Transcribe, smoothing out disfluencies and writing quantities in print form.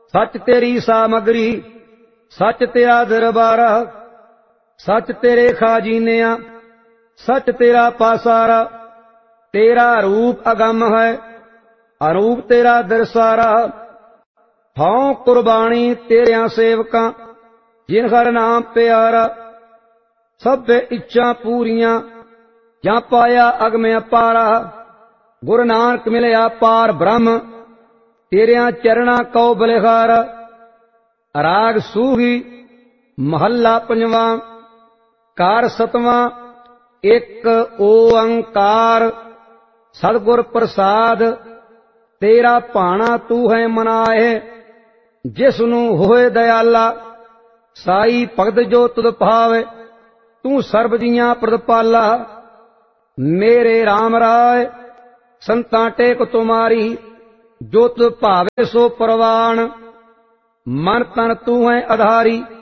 सच तेरी सामग्री, सच तेरा दरबारा, सच तेरे खाजीनिया, सच तेरा पासारा। तेरा रूप अगम है, अरूप तेरा दरसारा। हाँ कुर्बानी तेरिया सेवकां, जिन हर नाम प्यारा। सब इच्छा पूरियां, जा पाया अगम अपारा। गुरु नानक मिलया पार ब्रह्म, तेरिया चरणा कौ बलिहार। राग सूही महला पंजवा, कार सतवां, एक ओंकार। सतगुर प्रसाद तेरा भाना तू है मनाए। जिसनू होए दयाला, साई भगत जो तुद भावे। तू सर्ब जियां प्रतिपाला, मेरे राम राय संतां टेक तुम्हारी। जो तुद भावे सो परवान, मन तन तू है आधारी।